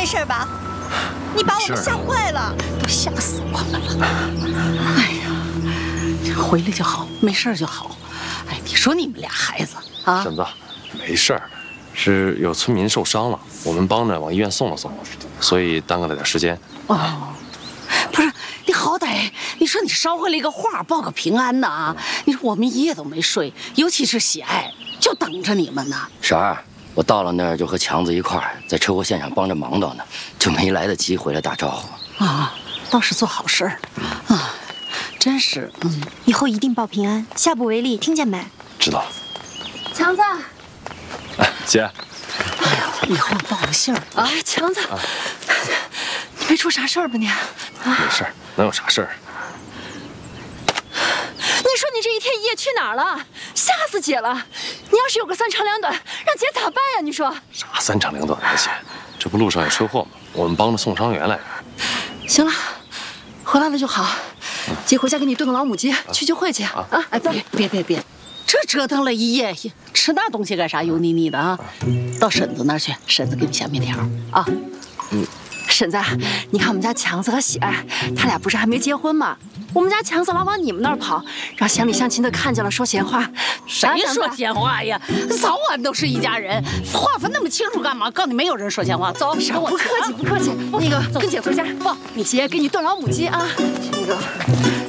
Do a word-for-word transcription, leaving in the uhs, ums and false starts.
事吧？你把我们吓坏了， 都吓死我们了。哎呀，这回来就好，没事就好。哎，你说你们俩孩子啊， 婶子，没事儿，是有村民受伤了，我们帮着往医院送了送，所以耽搁了点时间。 哦，不是，你好歹你说你捎回来一个话，报个平安呐啊！你说我们一夜都没睡，尤其是喜爱，就等着你们呢。 婶儿，我到了那儿就和强子一块儿在车祸现场帮着忙到呢，就没来得及回来打招呼。 啊，倒是做好事儿啊，真是，嗯， 以后一定报平安，下不为例，听见没？ 知道了。 强子， 哎，姐。 哎呀，以后报个信儿啊。 哎，强子，啊、你没出啥事儿吧你？啊， 没事儿，能有啥事儿？ 你说你这一天一夜去哪儿了？吓死姐了！你要是有个三长两短，让姐咋办呀？你说啥三长两短的姐？这不路上有车祸吗？我们帮着送伤员来着。 行了，回来了就好。姐回家给你炖个老母鸡，去聚会去啊！啊，哎，走！ 别别别，这折腾了一夜，吃那东西干啥？油腻腻的啊！到婶子那儿去，婶子给你下面条啊。 嗯。 婶子，你看我们家强子和喜爱，他俩不是还没结婚吗？我们家强子老往你们那儿跑，让乡里乡亲的看见了说闲话。 谁说闲话呀？早晚都是一家人，划分那么清楚干嘛？告诉你，没有人说闲话。走， 不客气不客气。那个跟姐回家，不，你姐给你炖老母鸡啊。那个。